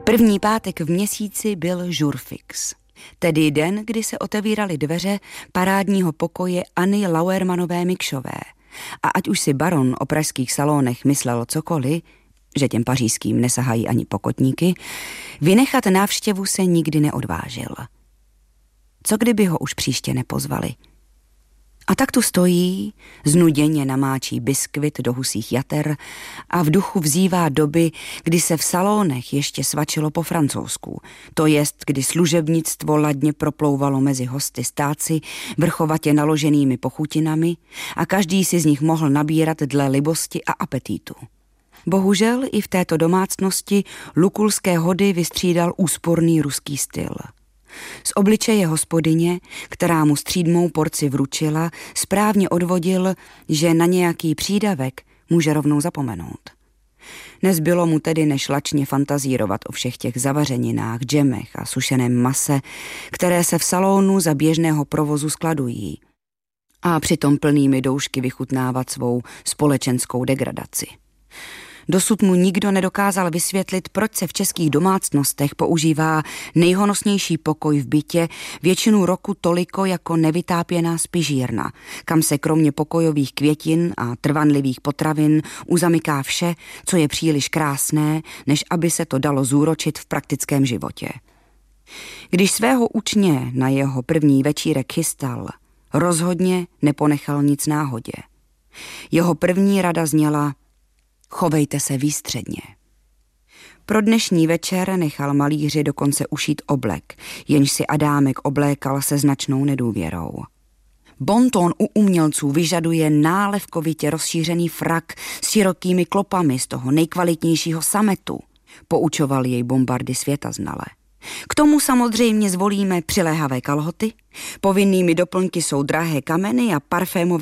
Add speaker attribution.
Speaker 1: První pátek v měsíci byl žurfix, tedy den, kdy se otevíraly dveře parádního pokoje Anny Lauermanové-Mikšové. A ať už si baron o pražských salonech myslel cokoliv, že těm pařížským nesahají ani pokotníky, vynechat návštěvu se nikdy neodvážil. Co kdyby ho už příště nepozvali? A tak tu stojí, znuděně namáčí biskvit do husích jater a v duchu vzývá doby, kdy se v salónech ještě svačilo po francouzsku, to jest, kdy služebnictvo ladně proplouvalo mezi hosty stáci vrchovatě naloženými pochutinami a každý si z nich mohl nabírat dle libosti a apetitu. Bohužel i v této domácnosti lukulské hody vystřídal úsporný ruský styl. Z obličeje hospodyně, která mu střídmou porci vručila, správně odvodil, že na nějaký přídavek může rovnou zapomenout. Nezbylo mu tedy než lačně fantazírovat o všech těch zavařeninách, džemech a sušeném mase, které se v salonu za běžného provozu skladují, a přitom plnými doušky vychutnávat svou společenskou degradaci. Dosud mu nikdo nedokázal vysvětlit, proč se v českých domácnostech používá nejhonosnější pokoj v bytě většinu roku toliko jako nevytápěná spižírna, kam se kromě pokojových květin a trvanlivých potravin uzamyká vše, co je příliš krásné, než aby se to dalo zúročit v praktickém životě. Když svého učně na jeho první večírek chystal, rozhodně neponechal nic náhodě. Jeho první rada zněla: chovejte se výstředně. Pro dnešní večer nechal malíři dokonce ušít oblek, jenž si Adámek oblékal se značnou nedůvěrou. Bonton u umělců vyžaduje nálevkovitě rozšířený frak s širokými klopami z toho nejkvalitnějšího sametu, poučoval jej Bombardy světaznale. K tomu samozřejmě zvolíme přiléhavé kalhoty, povinnými doplňky jsou drahé kameny a parfémové